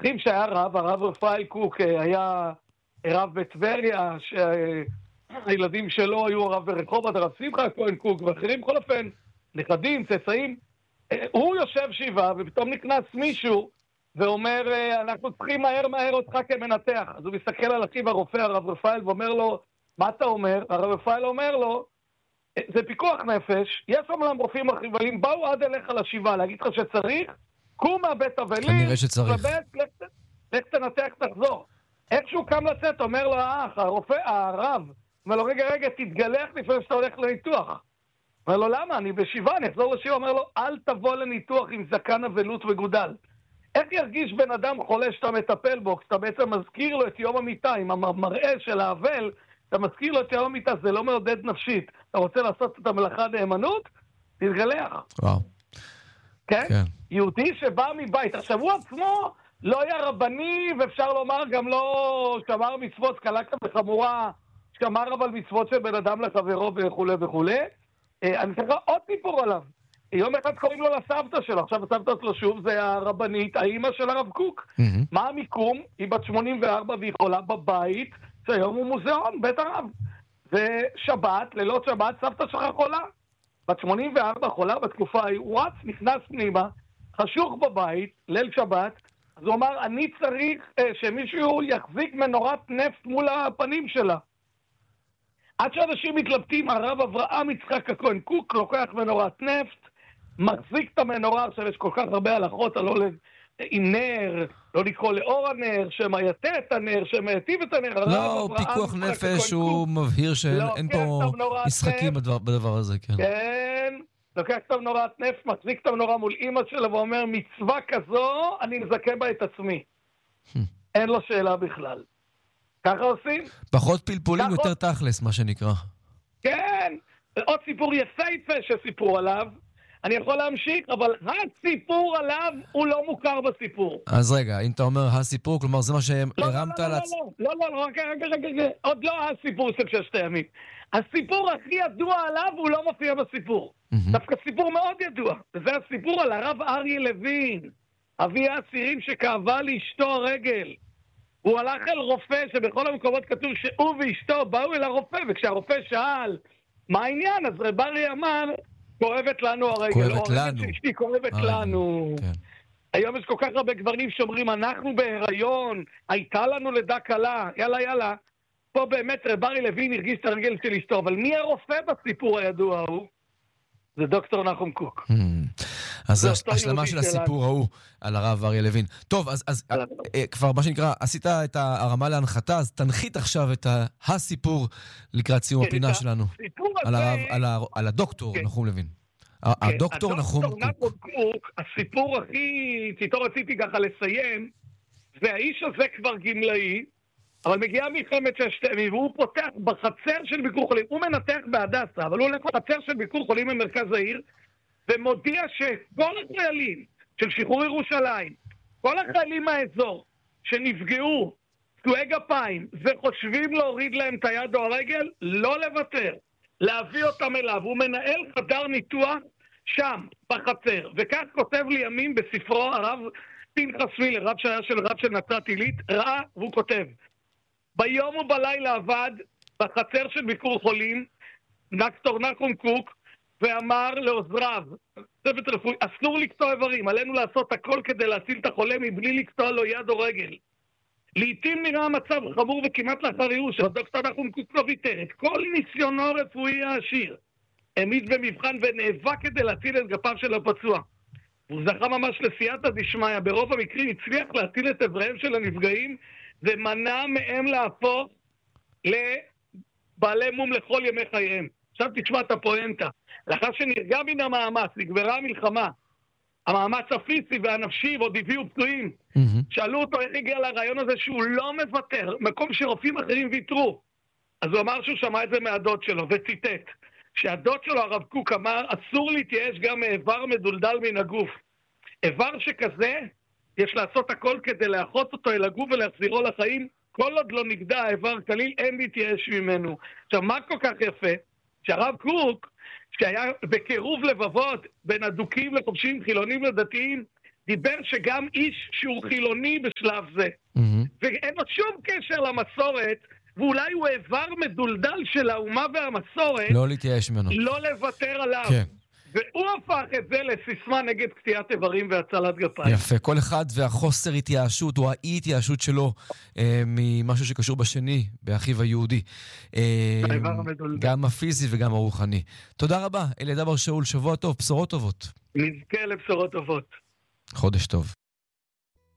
אחיו שהיה הרב רפאל קוק היה רב בטבריה, שהילדים שלו היו הרב ברחובות, הרב שמחה כהן קוק ואחרים, בכל אופן, נכדים, צאצאים. הוא יושב שבעה ופתאום נכנס מישהו ואומר, אנחנו צריכים מהר אותך כמנתח. אז הוא מסתכל על אחיו הרופא, הרב רפאל, ואומר לו, מה אתה אומר? הרב רפאל אומר לו, זה פיקוח נפש, יש אומנם רופאים אחרים, באו עד אליך לשבעה, להגיד לך שצריך, קום מהבית אבלים, כנראה שצריך. לך תנתח, תחזור. איכשהו קם לצאת, אומר לו האח, הרב, אומר לו, רגע, תתגלח לפני שאתה הולך לניתוח. אומר לו, למה? אני בשבעה, אני אחזור לשבעה. אומר לו, אל תבוא לניתוח עם זקן אבלות וגודל. איך ירגיש בן אדם חולה שאתה מטפל בו, כשאתה בעצם מזכיר לו את יום המיטה, עם המראה של האבל, אתה מזכיר לו את יום המיטה, זה לא מעודד נפשית. אתה רוצה לעשות את המלאכה נאמנות? תתגלח. וואו. כן? יהודי שבא מבית. עכשיו הוא עצמו לא היה רבני, ואפשר לומר גם לא שמר מצוות, קלה כחמורה, שמר אבל מצוות של בן אדם לחברו וכו' וכו'. אני אתן לך עוד סיפור עליו. יום אחד קוראים לו לסבתא שלו, עכשיו הסבתא שלו שוב זה הרבנית, האמא של הרב קוק. מה המיקום? היא בת 84 והיא חולה בבית, שהיום הוא מוזיאון, בית הרב. ושבת, לילות שבת, סבתא שלך חולה. בת 84 חולה בתקופה ההיא, הוא רץ, נכנס פנימה, חשוך בבית, ליל שבת, אז הוא אמר, אני צריך שמישהו יחזיק מנורת נפט מול הפנים שלה. עד שאנשים מתלבטים, הרב אברהם יצחק הכהן קוק לוקח מנורת נפט, מחזיק את המנורה, עכשיו יש כל כך הרבה הלכות, לא עם נר, לא לקרוא לאור הנר, שמייתה את הנר, שמייטיב את הנר. לא, פיקוח נפש הוא מבהיר שאין פה משחקים בדבר הזה, כן. כן, לוקח את המנורת נפט, מחזיק את המנורה מול אמא שלו ואומר, מצווה כזו, אני מזכה בה את עצמי. אין לו שאלה בכלל. ככה עושים? פחות פלפולים, יותר תכלס, מה שנקרא. כן, עוד סיפור יפהפה שסיפרו עליו, אני יכול להמשיך, אבל הסיפור עליו הוא לא מוכר בסיפור. אז רגע, אם אתה אומר הסיפור, כלומר זה מה שהרמת על לא, רגע, עוד לא הסיפור של 6 הימים. הסיפור הכי ידוע עליו הוא לא מופיע בסיפור. דווקא סיפור מאוד ידוע, וזה הסיפור על הרב אריה לוין, אבי האסירים שכאבה לאשתו הרגל. הוא הלך אל רופא שבכל המקומות כתוב שהוא ואשתו באו אל הרופא, וכשהרופא שאל מה העניין, אז רב אריה אמר, כואבת לנו הרגל. כואבת לנו. אשתי כואבת לנו. כן. היום יש כל כך הרבה גברים שאומרים, אנחנו בהיריון, הייתה לנו לידה קלה, יאללה. פה באמת רב אריה לוין הרגיש את הרגל של אשתו, אבל מי הרופא בסיפור הידוע ההוא? זה דוקטור נחום קוק. אז השלמה של הסיפור ההוא על הרב אריה לוין. טוב, אז כבר מה שנקרא, עשית את הרמה להנחתה, אז תנחית עכשיו את הסיפור לקראת סיום הפינה שלנו. על הדוקטור נחום לוין. הדוקטור נחום קוק. הסיפור איתו רציתי ככה לסיים, והאיש הזה כבר גמלאי, אבל מגיעה מלחמת 6 הימים, והוא פותח בחצר של ביקור חולים. הוא מנתח בהדסה, אבל הוא הולך בחצר של ביקור חולים במרכז העיר, ומודיע שכל החיילים של שחרור ירושלים, כל החיילים מהאזור שנפגעו, פצועי גפיים, וחושבים להוריד להם את היד או הרגל, לא לוותר, להביא אותם אליו. הוא מנהל חדר ניתוח שם, בחצר, וכך כותב לימים בספרו הרב פנחס מילר, רב שהיה של רב של נצרת עילית, ראה, והוא כותב, ביום ובלילה עבד בחצר של ביקור חולים, דוקטור נחום קוק, ואמר לעוזריו, צוות רפואי, אסור לקטוע איברים, עלינו לעשות הכל כדי להציל את החולה מבלי לקטוע לו יד או רגל. לעתים נראה המצב חמור וכמעט לאחר ייאוש, הדוקטור נחום קוק לא ויתר את כל ניסיונו הרפואי העשיר. העמיד במבחן ונאבק כדי להציל את גפיו של הפצוע. הוא זכה ממש לסייעתא דשמיא, ברוב המקרים הצליח להציל את איבריהם של הנפגעים, ומנע מהם להפוך לבעלי מום לכל ימי חייהם. עכשיו תשמע את הפואנטה. לאחר שנרגע מן המאמץ, נגברה המלחמה, המאמץ הפיזי והנפשי, ועוד הביאו פצועים, שאלו אותו איך הגיע לרעיון הזה שהוא לא מוותר, מקום שרופאים אחרים ויתרו. אז הוא אמר שהוא שמע את זה מהדוד שלו, וציטט, שהדוד שלו, הרב קוק, אמר, אסור להתייאש גם מאיבר מדולדל מן הגוף. איבר שכזה, יש לעשות הכל כדי לאחות אותו אל הגוף ולהחזירו לחיים, כל עוד לא נגדע האיבר כליל, אין להתייאש ממנו. עכשיו, מה כל כך יפה? שהרב קוק, שהיה בקירוב לבבות בין הדוקים לחופשים, חילונים לדתיים, דיבר שגם איש שהוא חילוני בשלב זה, ואין לו שום קשר למסורת, ואולי הוא איבר מדולדל של האומה והמסורת, לא להתייאש ממנו. לא לוותר עליו. כן. והוא הפך את זה לסיסמה נגד קטיעת איברים והצלת גפיים. יפה, כל אחד והחוסר התייאשות או האי התייאשות שלו ממשהו שקשור בשני, באחיו היהודי. גם הפיזי וגם הרוחני. תודה רבה, אליעד בר שאול, שבוע טוב, בשורות טובות. נזכה לבשורות טובות. חודש טוב.